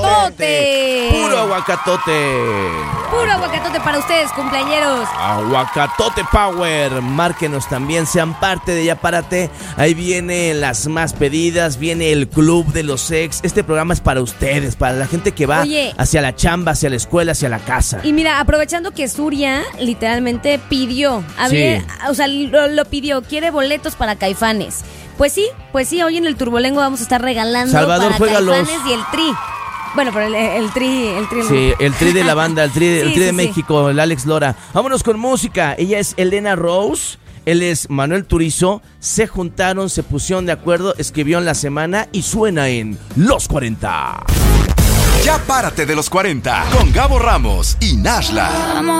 aguacatote. Puro aguacatote. Puro aguacatote para ustedes, cumpleañeros. Aguacatote Power. Márquenos también, sean parte de Ya Párate. Ahí vienen las más pedidas, viene el club de los ex. Este programa es para ustedes, para la gente que va hacia la chamba, hacia la escuela, hacia la casa. Y mira, aprovechando que Surya literalmente pidió, lo pidió, quiere boletos para Caifanes. Pues sí, hoy en el Turbolengo vamos a estar regalando Salvador, para juégalos. Caifanes y el Tri. Bueno, pero el tri. Sí, el Tri de la banda, el Tri de México, el Alex Lora. Vámonos con música. Ella es Elena Rose, él es Manuel Turizo. Se juntaron, se pusieron de acuerdo, escribió en la semana y suena en Los 40. Ya Párate de los 40 con Gabo Ramos y Nashla.